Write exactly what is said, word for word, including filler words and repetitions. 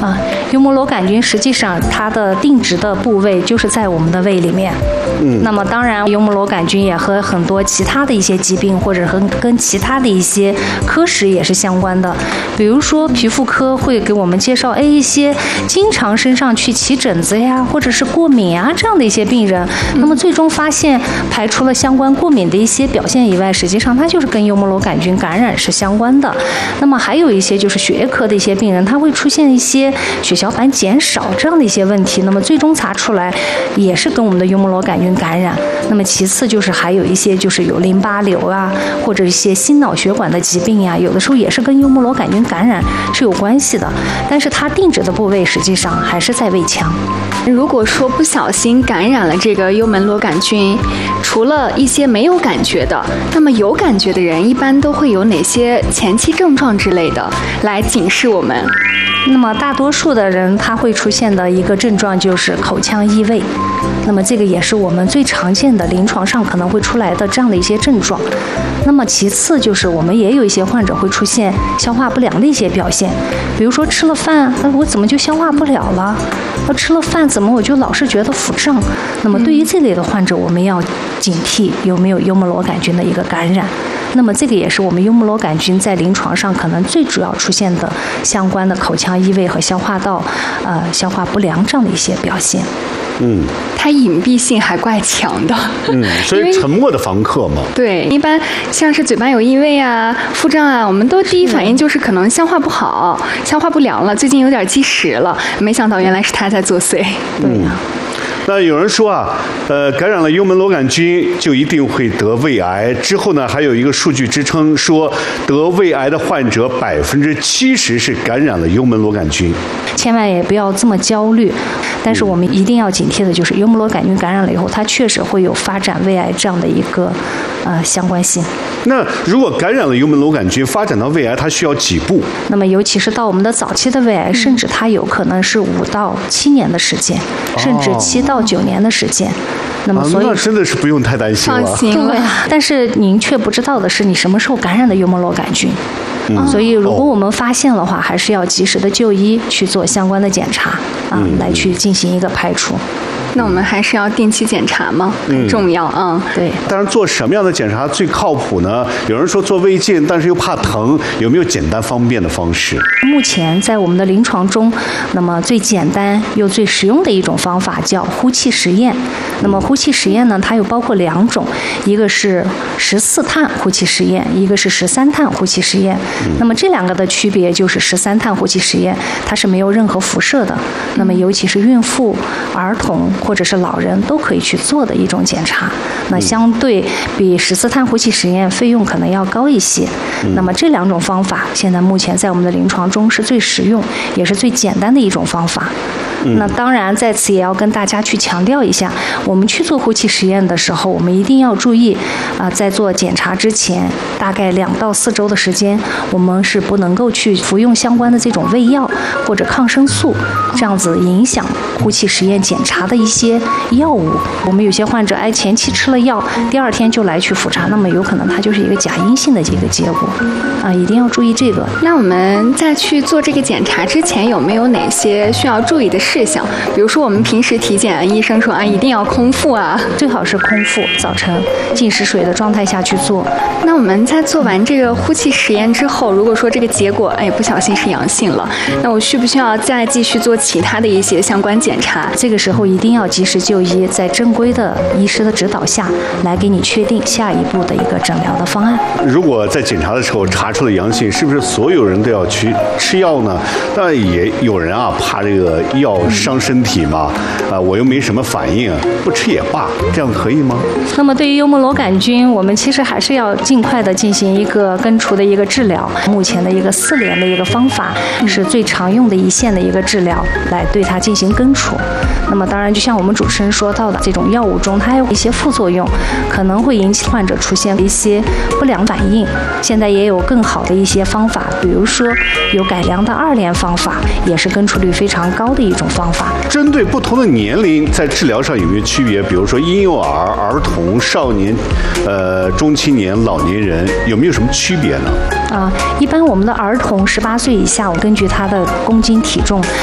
啊，幽门螺杆菌实际上它的定植的部位就是在我们的胃里面。嗯，那么当然，幽门螺杆菌也和很多其他的一些疾病，或者和跟其他的一些科室也是相关的。比如说皮肤科会给我们介绍，哎，一些经常身上去起疹子呀，或者是过敏啊这样的一些病人，那么最终发现排除了相关过敏的一些表现以外，实际上它就是跟幽门螺杆菌感染是相关的。那么还有一些就是血液科的一些病人，他会出现一些血小板减少这样的一些问题，那么最终查出来也是跟我们的幽门螺杆菌感染。那么其次就是还有一些就是有淋巴瘤啊，或者一些心脑血管的疾病呀、啊，有的时候也是跟幽门螺杆菌感染是有关系的，但是它定植的部位实际上还是在胃腔。 如果说不小心感染了这个幽门螺杆菌，除了一些没有感觉的，那么有感觉的人一般都会有哪些前期症状之类的来警示我们？ 那么大多数的人他会出现的一个症状就是口腔异味，那么这个也是我们最常见的临床上可能会出来的这样的一些症状。那么其次就是我们也有一些患者会出现消化不良的一些表现，比如说吃了饭，那我怎么就消化不了了？我吃了饭怎么我就老是觉得腹胀？那么对于这类的患者，我们要警惕有没有幽门螺杆菌的一个感染。那么这个也是我们幽门螺杆菌在临床上可能最主要出现的相关的口腔异味和消化道呃消化不良这样的一些表现。 嗯，它隐蔽性还怪强的。 嗯，所以沉默的房客嘛。 对，一般像是嘴巴有异味啊、腹胀啊，我们都第一反应就是可能消化不好、消化不良了，最近有点积食了。没想到原来是他在作祟。 对呀、啊。 那有人说啊，呃，感染了幽门螺杆菌就一定会得胃癌。之后呢，还有一个数据支撑说，得胃癌的患者百分之七十是感染了幽门螺杆菌。 千万也不要这么焦虑，但是我们一定要警惕的就是，幽门螺杆菌感染了以后，它确实会有发展胃癌这样的一个呃相关性。 那如果感染了幽门螺杆菌，发展到胃癌，它需要几步？ 那么尤其是到我们的早期的胃癌，甚至它有可能是五到七年的时间，甚至七到九年的时间。那么所以、 啊、那真的是不用太担心了。 放心了。 对啊，但是您却不知道的是，你什么时候感染的幽门螺杆菌。嗯、所以，如果我们发现的话，还是要及时的就医去做相关的检查啊，嗯、来去进行一个排除。 那我们还是要定期检查吗？很重要啊、嗯。 对。 当然，做什么样的检查最靠谱呢？有人说做胃镜，但是又怕疼，有没有简单方便的方式？ 目前在我们的临床中，那么最简单又最实用的一种方法叫呼气实验。那么呼气实验呢，它又包括两种，一个是十四碳呼气实验，一个是十三碳呼气实验。嗯、那么这两个的区别就是十三碳呼气实验，它是没有任何辐射的。那么尤其是孕妇、儿童或者是老人都可以去做的一种检查。那相对比十四碳呼气实验费用可能要高一些。嗯、那么这两种方法现在目前在我们的临床中是最实用也是最简单的一种方法。那当然，在此也要跟大家去强调一下，我们去做呼气实验的时候，我们一定要注意啊、呃，在做检查之前，大概两到四周的时间，我们是不能够去服用相关的这种胃药或者抗生素，这样子影响呼气实验检查的一些药物。我们有些患者，哎，前期吃了药，第二天就来去复查，那么有可能它就是一个假阴性的这个结果啊，一定要注意这个。 那我们在去做这个检查之前，有没有哪些需要注意的事？事项，比如说我们平时体检，医生说啊一定要空腹啊， 最好是空腹，早晨进食水的状态下去做。 那我们在做完这个呼气实验之后，如果说这个结果哎不小心是阳性了，那我需不需要再继续做其他的一些相关检查？ 这个时候一定要及时就医，在正规的医师的指导下来给你确定下一步的一个诊疗的方案。 如果在检查的时候查出了阳性，是不是所有人都要去吃药呢？当然也有人啊怕这个药伤身体嘛，啊，我又没什么反应，不吃也罢，这样可以吗？ 那么对于幽门螺杆菌，我们其实还是要尽快的进行一个根除的一个治疗。目前的一个四联的一个方法是最常用的一线的一个治疗，来对它进行根除。那么当然，就像我们主持人说到的，这种药物中它有一些副作用，可能会引起患者出现一些不良反应。现在也有更好的一些方法，比如说有改良的二联方法，也是根除率非常高的一种方法。 针对不同的年龄，在治疗上有没有区别？比如说婴幼儿、儿童、少年、呃中青年、老年人，有没有什么区别呢？ 啊、呃，一般我们的儿童十八岁以下，我根据他的公斤体重